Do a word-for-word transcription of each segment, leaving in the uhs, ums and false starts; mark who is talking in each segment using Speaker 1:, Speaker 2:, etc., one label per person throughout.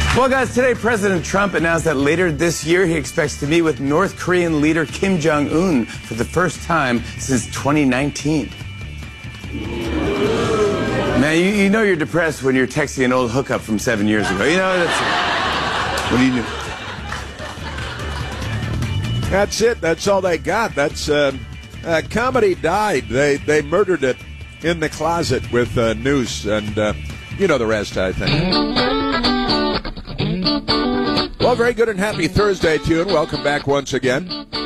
Speaker 1: Well, guys, today President Trump announced that later this year he expects to meet with North Korean leader Kim Jong-un for the first time since twenty nineteen. Man, you, you know you're depressed when you're texting an old hookup from seven years ago. You know, that's... What do you do?
Speaker 2: That's it. That's all they got. That's... Uh, uh, comedy died. They, they murdered it in the closet with uh, Noose, and uh, you know the rest, I think. Well, very good and happy Thursday to you, and welcome back once again.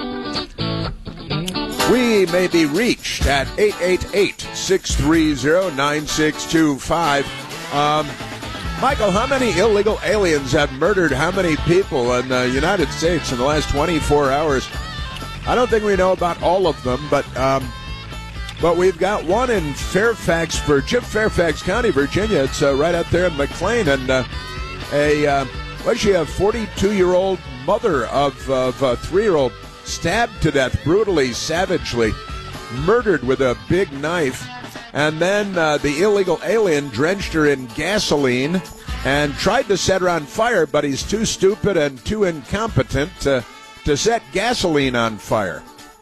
Speaker 2: We may be reached at eight eight eight, six three zero, nine six two five. Um, Michael, how many illegal aliens have murdered how many people in the United States in the last twenty-four hours? I don't think we know about all of them, but um, but we've got one in Fairfax, Virginia, Fairfax County, Virginia. It's uh, right out there in McLean, and uh, a... Uh, Well, she a forty-two-year-old mother of, of a three-year-old stabbed to death brutally, savagely, murdered with a big knife. And then uh, the illegal alien drenched her in gasoline and tried to set her on fire, but he's too stupid and too incompetent to, to set gasoline on fire.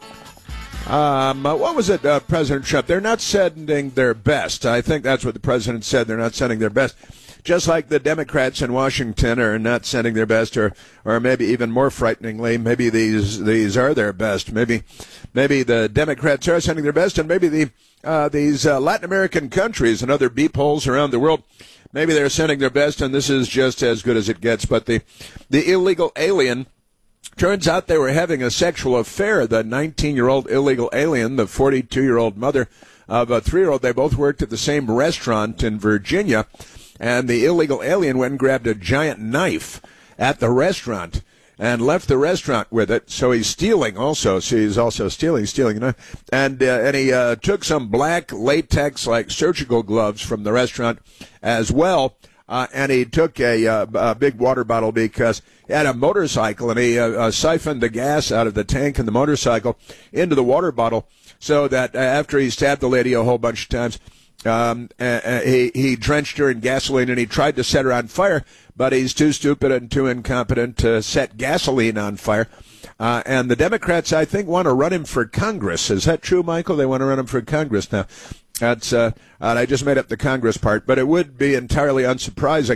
Speaker 2: Um, uh, what was it, uh, President Trump? They're not sending their best. I think that's what the president said. They're not sending their best. Just like the Democrats in Washington are not sending their best, or, or maybe even more frighteningly, maybe these these are their best. Maybe, maybe the Democrats are sending their best, and maybe the uh, these uh, Latin American countries and other beep holes around the world, maybe they're sending their best, and this is just as good as it gets. But the the illegal alien, turns out they were having a sexual affair. The nineteen-year-old illegal alien, the forty-two-year-old mother of a three-year-old, they both worked at the same restaurant in Virginia. And the illegal alien went and grabbed a giant knife at the restaurant and left the restaurant with it. So he's stealing also. So he's also stealing, stealing a knife. And, uh, and he uh, took some black latex, like surgical gloves from the restaurant as well. Uh, and he took a, uh, a big water bottle because he had a motorcycle, and he uh, uh, siphoned the gas out of the tank in the motorcycle into the water bottle, so that uh, after he stabbed the lady a whole bunch of times, Um, uh, he, he drenched her in gasoline, and he tried to set her on fire, but he's too stupid and too incompetent to set gasoline on fire. Uh, and the Democrats, I think, want to run him for Congress. Is that true, Michael? They want to run him for Congress now. That's, uh, uh, I just made up the Congress part, but it would be entirely unsurprising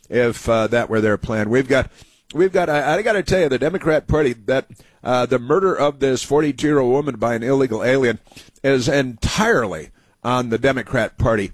Speaker 2: if uh, that were their plan. We've got, we've got, I, I got to tell you, the Democrat Party, that uh, the murder of this forty-two-year-old woman by an illegal alien is entirely on the Democrat Party.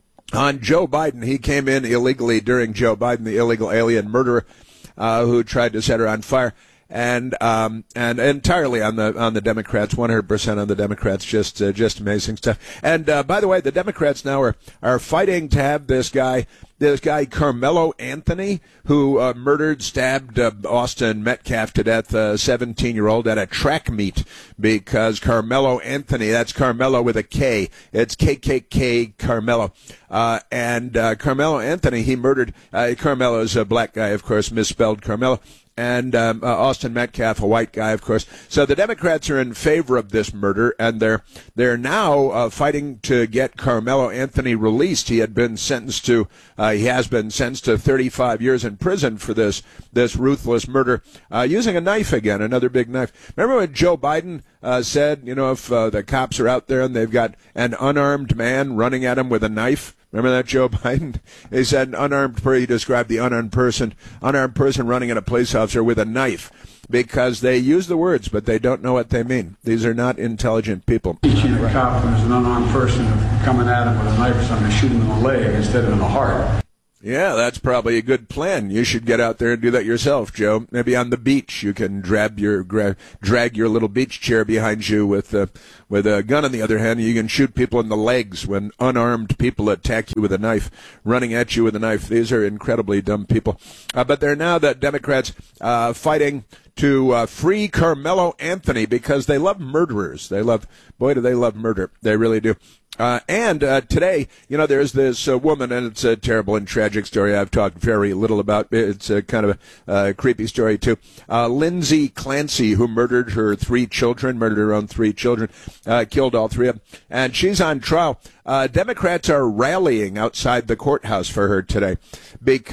Speaker 2: On Joe Biden, he came in illegally during Joe Biden, the illegal alien murderer uh, who tried to set her on fire, and um, and entirely on the on the Democrats, one hundred percent on the Democrats. Just uh, just amazing stuff. And uh, by the way, the Democrats now are are fighting to have this guy. This guy, Carmelo Anthony, who uh, murdered, stabbed uh, Austin Metcalf to death, a seventeen-year-old, at a track meet, because Carmelo Anthony, that's Carmelo with a K. It's K K K Carmelo. Uh, and uh, Carmelo Anthony, he murdered, uh, Carmelo is a black guy, of course, misspelled Carmelo. And um, uh, Austin Metcalf, a white guy, of course. So the Democrats are in favor of this murder, and they're they're now uh, fighting to get Carmelo Anthony released. He had been sentenced to uh, he has been sentenced to thirty-five years in prison for this this ruthless murder, uh, using a knife again, another big knife. Remember when Joe Biden uh, said, you know, if uh, the cops are out there and they've got an unarmed man running at them with a knife? Remember that, Joe Biden? He said an unarmed person, he described the unarmed person, unarmed person running at a police officer with a knife, because they use the words, but they don't know what they mean. These are not intelligent people.
Speaker 3: Teaching a cop when there's an unarmed person coming at him with a knife or something, shoot him in the leg instead of in the heart.
Speaker 2: Yeah, that's probably a good plan. You should get out there and do that yourself, Joe. Maybe on the beach you can drag your gra- drag your little beach chair behind you with uh, with a gun. On the other hand, you can shoot people in the legs when unarmed people attack you with a knife, running at you with a knife. These are incredibly dumb people. Uh, but they're now the Democrats uh, fighting to uh, free Carmelo Anthony, because they love murderers. They love, boy, do they love murder. They really do. Uh, and uh, today, you know, there's this uh, woman, and it's a terrible and tragic story I've talked very little about. It's a kind of a uh, creepy story, too. Uh, Lindsay Clancy, who murdered her three children, murdered her own three children, uh, killed all three of them, and she's on trial. Uh, Democrats are rallying outside the courthouse for her today because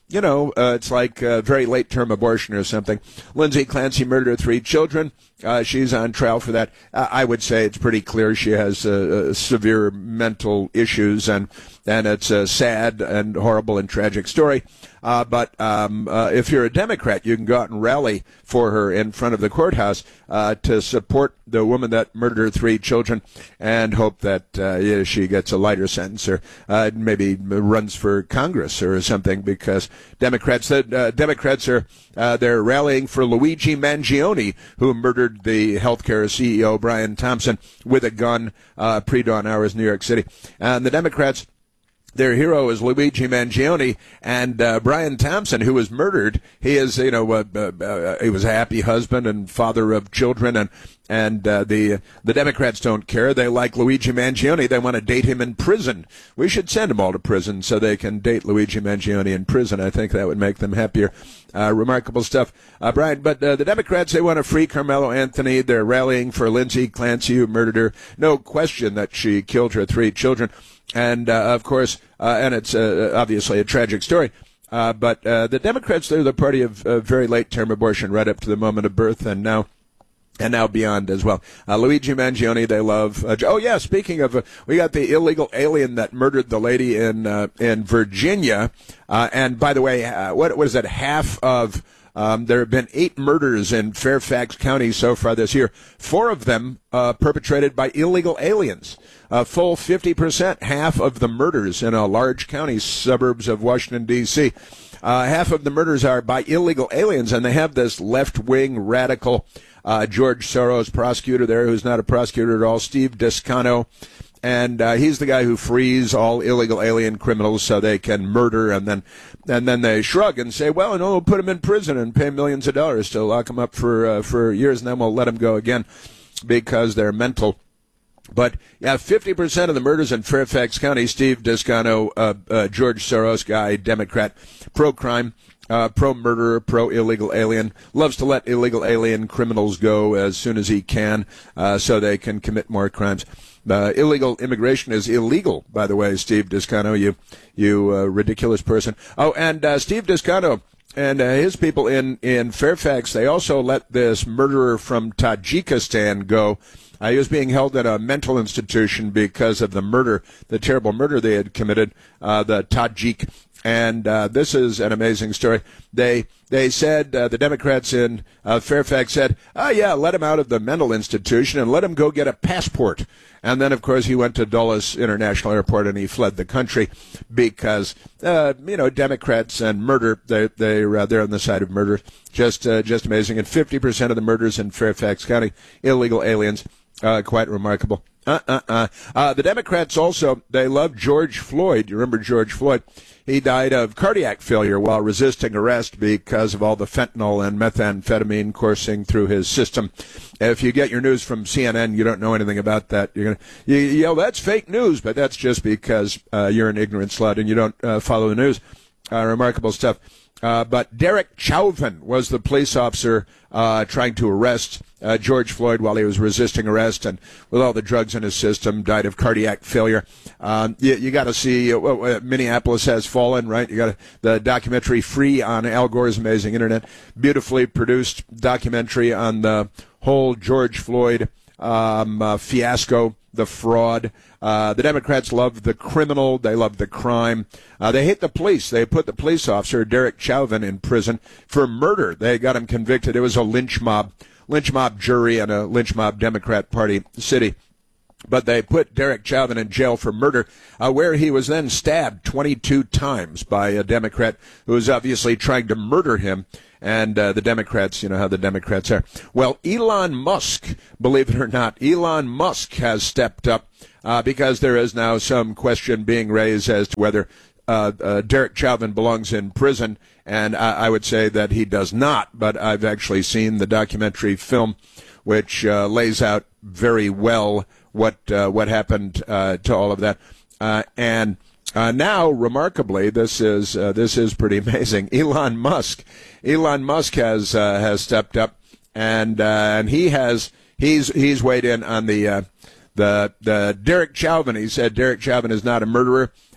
Speaker 2: you know, uh, it's like uh, very late-term abortion or something. Lindsay Clancy murdered her three children. Uh, she's on trial for that. Uh, I would say it's pretty clear she has uh, uh, severe mental issues, and and it's a sad and horrible and tragic story. Uh, but um, uh, if you're a Democrat, you can go out and rally for her in front of the courthouse uh, to support the woman that murdered her three children, and hope that uh, yeah, she gets a lighter sentence, or uh, maybe runs for Congress or something. Because Democrats, uh, Democrats are uh, they're rallying for Luigi Mangione, who murdered the healthcare C E O Brian Thompson with a gun uh, pre-dawn hours in New York City, and the Democrats. Their hero is Luigi Mangione, and uh, Brian Thompson, who was murdered. He is, you know, uh, uh, uh, he was a happy husband and father of children, and and uh, the the Democrats don't care. They like Luigi Mangione. They want to date him in prison. We should send them all to prison so they can date Luigi Mangione in prison. I think that would make them happier. Uh, remarkable stuff, uh, Brian. But uh, the Democrats, they want to free Carmelo Anthony. They're rallying for Lindsay Clancy, who murdered her. No question that she killed her three children. And, uh, of course, uh, and it's uh, obviously a tragic story, uh, but uh, the Democrats, they're the party of uh, very late-term abortion right up to the moment of birth, and now and now beyond as well. Uh, Luigi Mangione, they love. Uh, oh, yeah, speaking of, uh, we got the illegal alien that murdered the lady in uh, in Virginia. Uh, and, by the way, uh, what was it, half of... Um, there have been eight murders in Fairfax County so far this year, four of them uh, perpetrated by illegal aliens. A full fifty percent, half of the murders in a large county, suburbs of Washington, D C Uh, half of the murders are by illegal aliens, and they have this left-wing radical uh, George Soros prosecutor there, who's not a prosecutor at all, Steve Descano. And uh, he's the guy who frees all illegal alien criminals so they can murder, and then and then they shrug and say, well, no, we'll put them in prison and pay millions of dollars to lock them up for uh, for years, and then we'll let them go again because they're mental. But, yeah, fifty percent of the murders in Fairfax County, Steve Descano, uh, uh, George Soros guy, Democrat, pro-crime, uh, pro-murderer, pro-illegal alien, loves to let illegal alien criminals go as soon as he can uh, so they can commit more crimes. Uh, illegal immigration is illegal, by the way, Steve Descano, you you uh, ridiculous person. Oh, and uh, Steve Descano and uh, his people in, in Fairfax, they also let this murderer from Tajikistan go. Uh, he was being held at a mental institution because of the murder, the terrible murder they had committed, uh, the Tajik. And uh, this is an amazing story. They they said, uh, the Democrats in uh, Fairfax said, oh, yeah, let him out of the mental institution and let him go get a passport. And then, of course, he went to Dulles International Airport and he fled the country because, uh, you know, Democrats and murder, they, they, uh, they're on the side of murder. Just, uh, just amazing. And fifty percent of the murders in Fairfax County, illegal aliens. Uh, quite remarkable. Uh, uh, uh. Uh, the Democrats also, they love George Floyd. You remember George Floyd? He died of cardiac failure while resisting arrest because of all the fentanyl and methamphetamine coursing through his system. If you get your news from C N N, you don't know anything about that. You're gonna you yell, that's fake news, but that's just because uh, you're an ignorant slut and you don't uh, follow the news. Uh, remarkable stuff. Uh, but Derek Chauvin was the police officer uh, trying to arrest uh, George Floyd while he was resisting arrest, and with all the drugs in his system, died of cardiac failure. Um, you, you got to see uh, uh, Minneapolis Has Fallen, right? You got the documentary free on Al Gore's amazing internet, beautifully produced documentary on the whole George Floyd um, uh, fiasco. The fraud. Uh, the Democrats love the criminal. They love the crime. Uh, they hate the police. They put the police officer, Derek Chauvin, in prison for murder. They got him convicted. It was a lynch mob, lynch mob jury in a lynch mob Democrat Party city. But they put Derek Chauvin in jail for murder, uh, where he was then stabbed twenty-two times by a Democrat who was obviously trying to murder him. And uh, the Democrats, you know how the Democrats are. Well, Elon Musk, believe it or not, Elon Musk has stepped up uh, because there is now some question being raised as to whether uh, uh, Derek Chauvin belongs in prison. And I, I would say that he does not, but I've actually seen the documentary film, which uh, lays out very well what uh, what happened uh, to all of that. Uh, and uh, now, remarkably, this is uh, this is pretty amazing. Elon Musk, Elon Musk has uh, has stepped up, and uh, and he has he's he's weighed in on the uh, the the Derek Chauvin. He said Derek Chauvin is not a murderer.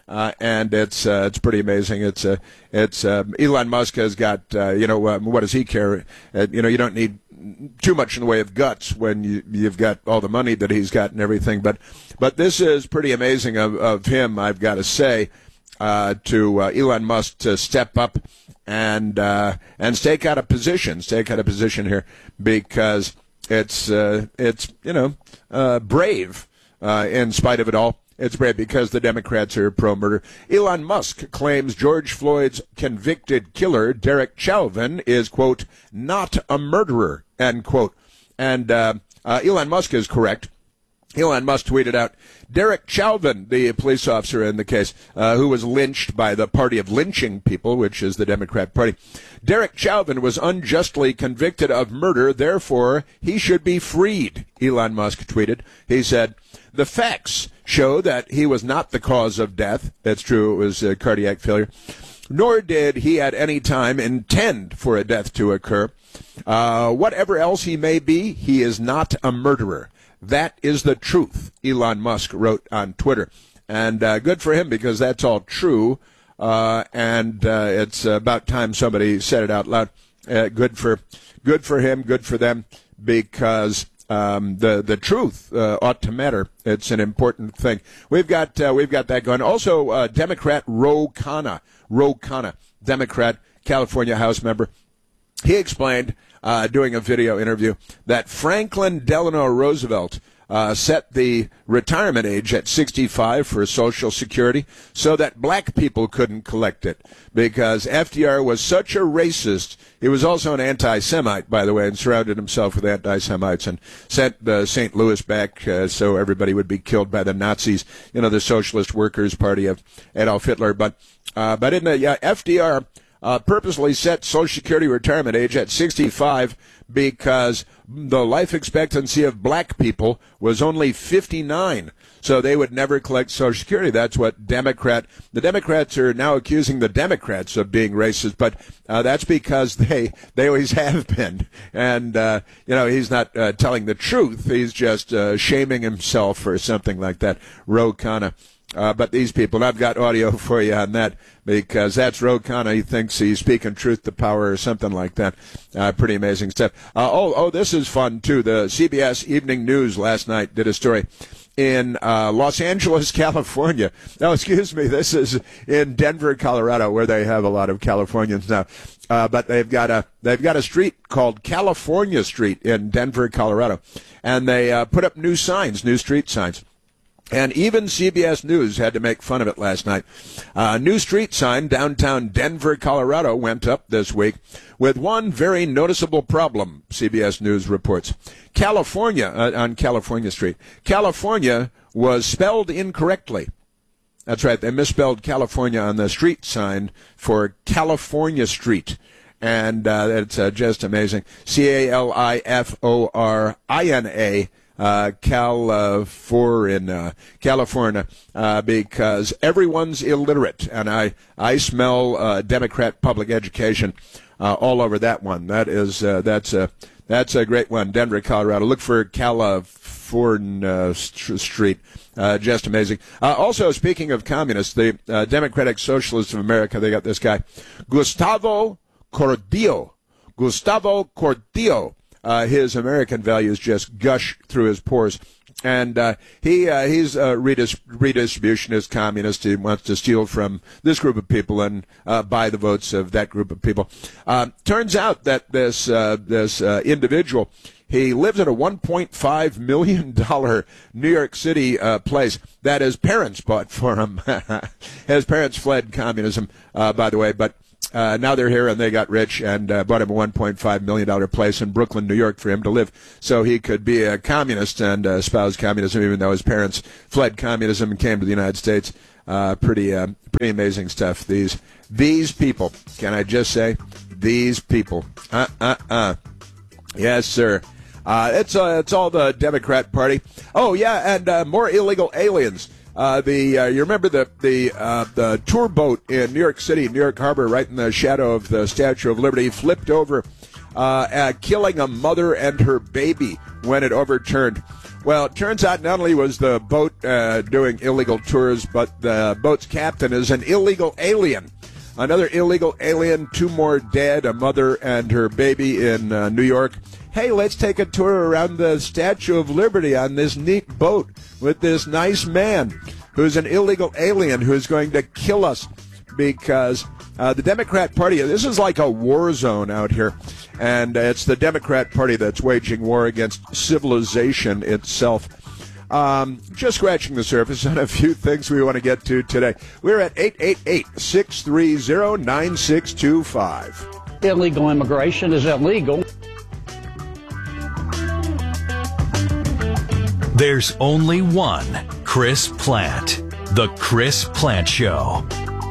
Speaker 2: Uh, and it's uh, it's pretty amazing. It's uh, it's uh, Elon Musk has got uh, you know uh, what does he care? Uh, you know you don't need too much in the way of guts when you you've got all the money that he's got and everything. But but this is pretty amazing of, of him, I've got to say, uh, to uh, Elon Musk to step up and uh, and stake out a position, stake out a position here because it's uh, it's you know uh, brave uh, in spite of it all. It's brave because the Democrats are pro-murder. Elon Musk claims George Floyd's convicted killer, Derek Chauvin, is, quote, not a murderer, end quote. And uh, uh, Elon Musk is correct. Elon Musk tweeted out, Derek Chauvin, the police officer in the case, uh, who was lynched by the Party of Lynching People, which is the Democrat Party. Derek Chauvin was unjustly convicted of murder, therefore he should be freed, Elon Musk tweeted. He said, the facts show that he was not the cause of death. That's true, it was uh, cardiac failure. Nor did he at any time intend for a death to occur. Uh, whatever else he may be, he is not a murderer. That is the truth, Elon Musk wrote on Twitter. And uh, good for him because that's all true. Uh, and uh, it's about time somebody said it out loud. Uh, good for good for him, good for them, because um, the the truth uh, ought to matter. It's an important thing. We've got uh, we've got that going. Also, uh, Democrat Ro Khanna, Ro Khanna, Democrat, California House member. He explained, uh, doing a video interview, that Franklin Delano Roosevelt uh, set the retirement age at sixty-five for Social Security so that black people couldn't collect it because F D R was such a racist. He was also an anti-Semite, by the way, and surrounded himself with anti-Semites and sent uh, Saint Louis back uh, so everybody would be killed by the Nazis, you know, the Socialist Workers' Party of Adolf Hitler. But, uh, but in the uh, F D R... Uh, purposely set Social Security retirement age at sixty-five because the life expectancy of black people was only fifty-nine. So they would never collect Social Security. That's what Democrat, the Democrats are now accusing the Democrats of being racist, but uh, that's because they, they always have been. And, uh, you know, he's not uh, telling the truth. He's just uh, shaming himself or something like that. Ro Khanna. Uh, but these people, and I've got audio for you on that because that's Ro Khanna. He thinks he's speaking truth to power or something like that. Uh, pretty amazing stuff. Uh, oh, oh, this is fun, too. The C B S Evening News last night did a story in uh, Los Angeles, California. No, excuse me, this is in Denver, Colorado, where they have a lot of Californians now. Uh, but they've got a they've got a street called California Street in Denver, Colorado, and they uh, put up new signs, new street signs. And even C B S News had to make fun of it last night. A uh, new street sign downtown Denver, Colorado went up this week with one very noticeable problem, C B S News reports. California, uh, on California Street, California was spelled incorrectly. That's right, they misspelled California on the street sign for California Street. And uh, it's uh, just amazing. C A L I F O R I N A. Uh, California, California, uh, because everyone's illiterate, and I, I smell uh, Democrat public education uh, all over that one. That is, uh, that's a, that's a great one. Denver, Colorado. Look for California Street. Uh, just amazing. Uh, also, speaking of communists, the uh, Democratic Socialists of America, they got this guy, Gustavo Cordillo. Gustavo Cordillo. Uh, his American values just gush through his pores. And uh, he uh, he's a redis- redistributionist communist. He wants to steal from this group of people and uh, buy the votes of that group of people. Uh, turns out that this uh, this uh, individual, he lives in a one point five million dollars New York City uh, place that his parents bought for him. His parents fled communism, uh, by the way, but Uh, now they're here and they got rich and uh, bought him a one point five million dollars place in Brooklyn, New York for him to live. So he could be a communist and uh, espouse communism even though his parents fled communism and came to the United States. Uh, pretty uh, pretty amazing stuff. These these people, can I just say, these people. Uh-uh-uh. Yes, sir. Uh, it's, uh, it's all the Democrat Party. Oh, yeah, and uh, more illegal aliens. Uh, the uh, you remember the the uh, the tour boat in New York City, New York Harbor, right in the shadow of the Statue of Liberty, flipped over, uh, uh, killing a mother and her baby when it overturned. Well, it turns out not only was the boat uh, doing illegal tours, but the boat's captain is an illegal alien. Another illegal alien, two more dead, a mother and her baby in uh, New York. Hey, let's take a tour around the Statue of Liberty on this neat boat with this nice man who's an illegal alien who's going to kill us because uh, the Democrat Party, this is like a war zone out here, and uh, it's the Democrat Party that's waging war against civilization itself. Um, just scratching the surface on a few things we want to get to today. We're at eight eight eight, six three zero, nine six two five.
Speaker 4: Illegal immigration is illegal.
Speaker 5: There's only one Chris Plante. The Chris Plante Show.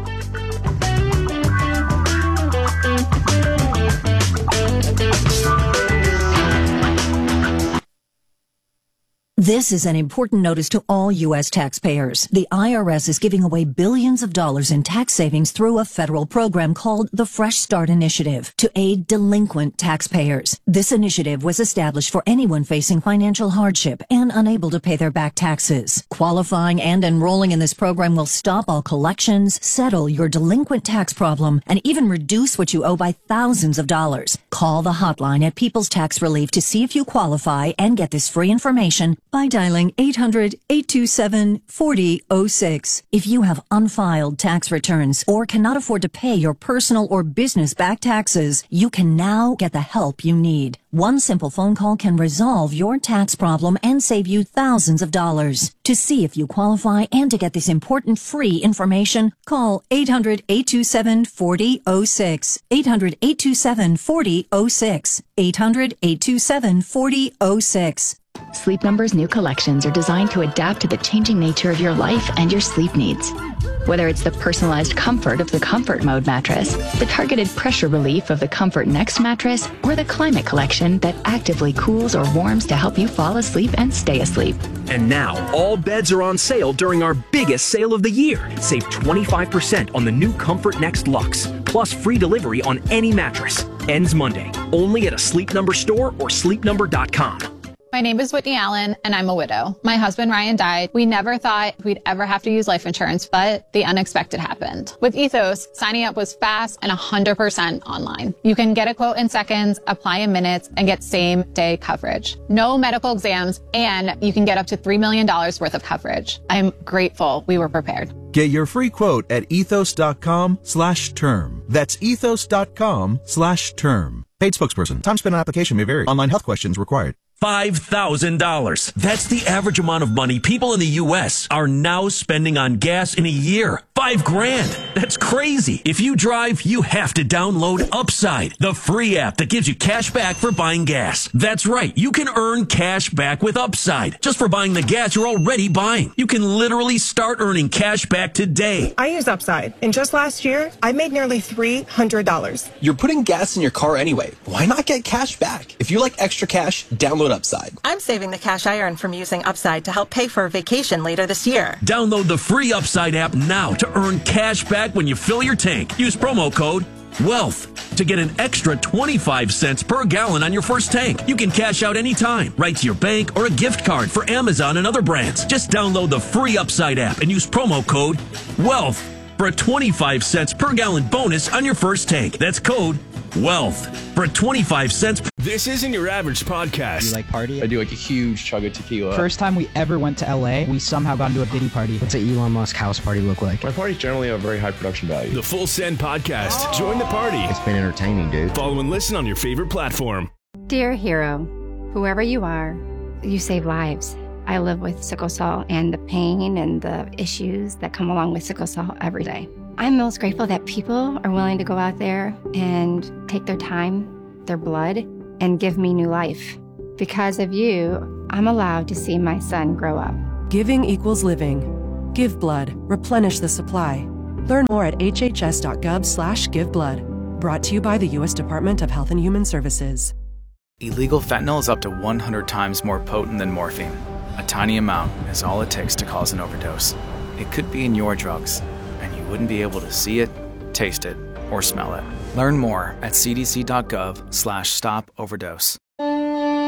Speaker 6: This is an important notice to all U S taxpayers. The I R S is giving away billions of dollars in tax savings through a federal program called the Fresh Start Initiative to aid delinquent taxpayers. This initiative was established for anyone facing financial hardship and unable to pay their back taxes. Qualifying and enrolling in this program will stop all collections, settle your delinquent tax problem, and even reduce what you owe by thousands of dollars. Call the hotline at People's Tax Relief to see if you qualify and get this free information by dialing eight hundred, eight two seven, four zero zero six. If you have unfiled tax returns or cannot afford to pay your personal or business back taxes, you can now get the help you need. One simple phone call can resolve your tax problem and save you thousands of dollars. To see if you qualify and to get this important free information, call eight hundred, eight two seven, four zero zero six. eight hundred, eight two seven, four zero zero six. eight hundred, eight two seven, four zero zero six.
Speaker 7: Sleep Number's new collections are designed to adapt to the changing nature of your life and your sleep needs. Whether it's the personalized comfort of the Comfort Mode mattress, the targeted pressure relief of the Comfort Next mattress, or the Climate Collection that actively cools or warms to help you fall asleep and stay asleep.
Speaker 8: And now, all beds are on sale during our biggest sale of the year. Save twenty-five percent on the new Comfort Next Luxe, plus free delivery on any mattress. Ends Monday, only at a Sleep Number store or sleep number dot com.
Speaker 9: My name is Whitney Allen, and I'm a widow. My husband, Ryan, died. We never thought we'd ever have to use life insurance, but the unexpected happened. With Ethos, signing up was fast and one hundred percent online. You can get a quote in seconds, apply in minutes, and get same-day coverage. No medical exams, and you can get up to three million dollars worth of coverage. I'm grateful we were prepared.
Speaker 10: Get your free quote at ethos.com slash term. That's ethos.com slash term. Paid spokesperson. Time spent on application may vary. Online health questions required.
Speaker 5: five thousand dollars. That's the average amount of money people in the U S are now spending on gas in a year. Five grand. That's crazy. If you drive, you have to download Upside, the free app that gives you cash back for buying gas. That's right. You can earn cash back with Upside just for buying the gas you're already buying. You can literally start earning cash back today.
Speaker 11: I use Upside, and just last year, I made nearly three hundred dollars.
Speaker 12: You're putting gas in your car anyway. Why not get cash back? If you like extra cash, download Upside.
Speaker 11: I'm saving the cash I earn from using Upside to help pay for a vacation later this year.
Speaker 5: Download the free Upside app now to earn cash back when you fill your tank. Use promo code WEALTH to get an extra twenty-five cents per gallon on your first tank. You can cash out anytime, right to your bank or a gift card for Amazon and other brands. Just download the free Upside app and use promo code WEALTH for a twenty-five cents per gallon bonus on your first tank. That's code WEALTH for twenty-five cents.
Speaker 13: This isn't your average podcast.
Speaker 14: Do you like party?
Speaker 12: I do like a huge chug of tequila.
Speaker 14: First time we ever went to L A, we somehow got into a Diddy party.
Speaker 15: What's an Elon Musk house party look like?
Speaker 13: My parties generally have very high production value. The Full Send Podcast. Oh. Join the party.
Speaker 15: It's been entertaining, dude.
Speaker 13: Follow and listen on your favorite platform.
Speaker 16: Dear hero, whoever you are, you save lives. I live with sickle cell and the pain and the issues that come along with sickle cell every day. I'm most grateful that people are willing to go out there and take their time, their blood, and give me new life. Because of you, I'm allowed to see my son grow up.
Speaker 17: Giving equals living. Give blood. Replenish the supply. Learn more at hhs.gov slash give blood. Brought to you by the U S Department of Health and Human Services.
Speaker 18: Illegal fentanyl is up to one hundred times more potent than morphine. A tiny amount is all it takes to cause an overdose. It could be in your drugs, and you wouldn't be able to see it, taste it, or smell it. Learn more at cdc.gov slash stop overdose.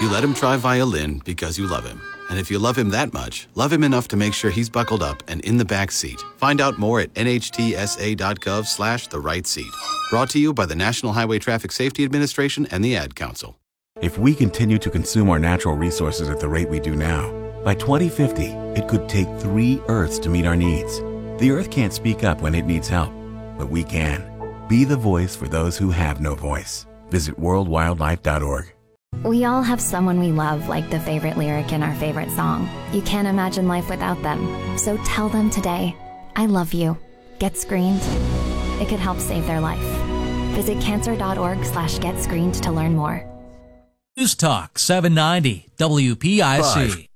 Speaker 19: You let him try violin because you love him. And if you love him that much, love him enough to make sure he's buckled up and in the back seat. Find out more at nhtsa.gov slash the right seat. Brought to you by the National Highway Traffic Safety Administration and the Ad Council.
Speaker 20: If we continue to consume our natural resources at the rate we do now, by twenty fifty, it could take three Earths to meet our needs. The Earth can't speak up when it needs help, but we can. Be the voice for those who have no voice. Visit world wildlife dot org.
Speaker 21: We all have someone we love, like the favorite lyric in our favorite song. You can't imagine life without them. So tell them today, I love you. Get screened. It could help save their life. Visit cancer.org slash get screened to learn more.
Speaker 22: News Talk seven ninety W P I C.
Speaker 23: Five.